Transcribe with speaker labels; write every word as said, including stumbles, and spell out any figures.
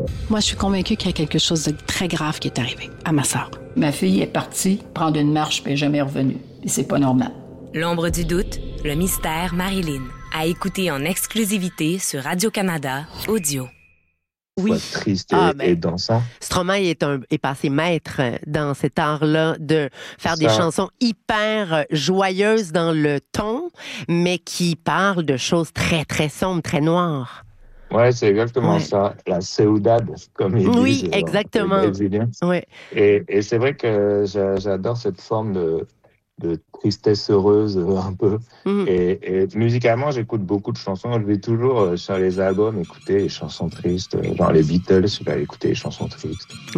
Speaker 1: Moi, je suis convaincue qu'il y a quelque chose de très grave qui est arrivé à ma sœur.
Speaker 2: Ma fille est partie prendre une marche puis elle n'est jamais revenue. Et c'est pas normal.
Speaker 3: L'ombre du doute, le mystère Marilyn. À écouter en exclusivité sur Radio-Canada Audio.
Speaker 4: Oui.
Speaker 5: Triste et,
Speaker 4: ah, ben,
Speaker 5: et dansant.
Speaker 4: Stromae est, un, est passé maître dans cet art-là de faire Ça. des chansons hyper joyeuses dans le ton, mais qui parlent de choses très, très sombres, très noires.
Speaker 5: Ouais, c'est exactement ouais. ça. La saudade, comme ils
Speaker 4: oui,
Speaker 5: disent.
Speaker 4: Oui, exactement. Ouais.
Speaker 5: Et, et c'est vrai que j'adore cette forme de, de tristesse heureuse, un peu. Mm. Et, et musicalement, j'écoute beaucoup de chansons. Je vais toujours, sur les albums, écouter les chansons tristes. Genre les Beatles, je vais écouter les chansons tristes.